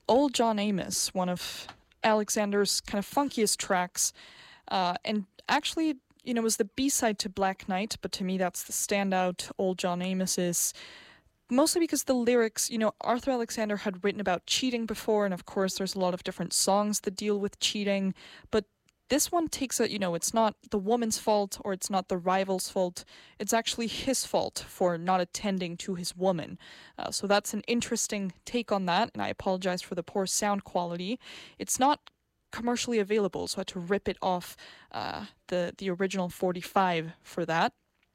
Old John Amos, one of Alexander's kind of funkiest tracks, and actually, was the B-side to Black Knight, but to me that's the standout. Old John Amos is mostly because the lyrics, Arthur Alexander had written about cheating before, and of course there's a lot of different songs that deal with cheating, but this one takes it's not the woman's fault or it's not the rival's fault. It's actually his fault for not attending to his woman. So that's an interesting take on that, and I apologize for the poor sound quality. It's not commercially available, so I had to rip it off the original 45 for that.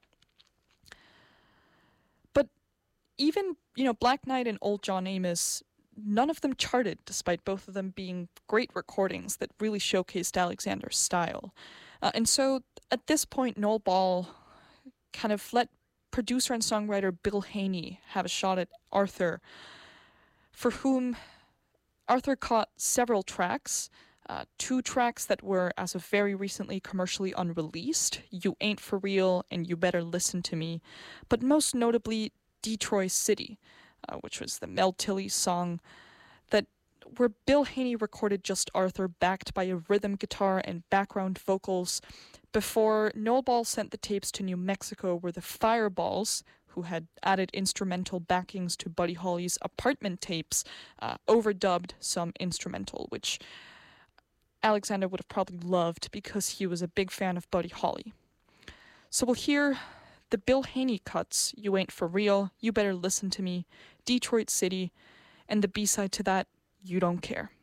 But even, Black Knight and Old John Amos, none of them charted, despite both of them being great recordings that really showcased Alexander's style. And so at this point, Noel Ball kind of let producer and songwriter Bill Haney have a shot at Arthur, for whom Arthur caught several tracks. Two tracks that were, as of very recently, commercially unreleased, You Ain't For Real and You Better Listen To Me, but most notably Detroit City, which was the Mel Tilly song where Bill Haney recorded just Arthur backed by a rhythm guitar and background vocals before Noel Ball sent the tapes to New Mexico, where the Fireballs, who had added instrumental backings to Buddy Holly's Apartment tapes, overdubbed some instrumental, which Alexander would have probably loved because he was a big fan of Buddy Holly. So we'll hear the Bill Haney cuts, You Ain't For Real, You Better Listen To Me, Detroit City, and the B-side to that, You Don't Care.